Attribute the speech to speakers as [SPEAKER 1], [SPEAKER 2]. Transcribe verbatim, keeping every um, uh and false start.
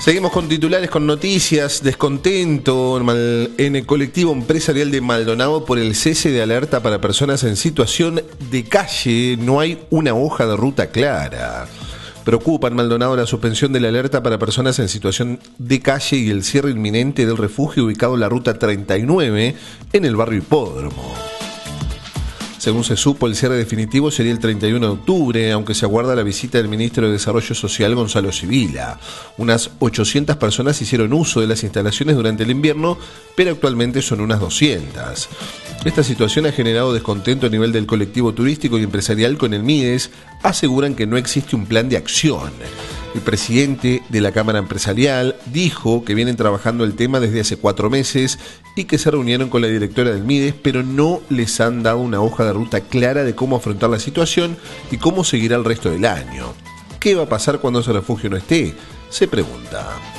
[SPEAKER 1] Seguimos con titulares, con noticias, descontento en el colectivo empresarial de Maldonado por el cese de alerta para personas en situación de calle. No hay una hoja de ruta clara. Preocupa en Maldonado la suspensión de la alerta para personas en situación de calle y el cierre inminente del refugio ubicado en la ruta treinta y nueve en el barrio Hipódromo. Según se supo, el cierre definitivo sería el treinta y uno de octubre, aunque se aguarda la visita del ministro de Desarrollo Social, Gonzalo Sibila. Unas ochocientas personas hicieron uso de las instalaciones durante el invierno, pero actualmente son unas doscientas. Esta situación ha generado descontento a nivel del colectivo turístico y empresarial con el MIDES. Aseguran que no existe un plan de acción. El presidente de la Cámara Empresarial dijo que vienen trabajando el tema desde hace cuatro meses y que se reunieron con la directora del MIDES, pero no les han dado una hoja de ruta clara de cómo afrontar la situación y cómo seguirá el resto del año. ¿Qué va a pasar cuando ese refugio no esté?, se pregunta.